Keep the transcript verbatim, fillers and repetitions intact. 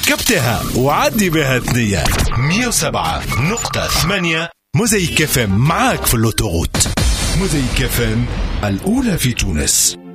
ركبتها وعدي بها ثنية. مية وسبعة نقطة ثمانية موزايك اف ام معاك في اللوتوغوت. موزايك اف ام الأولى في تونس.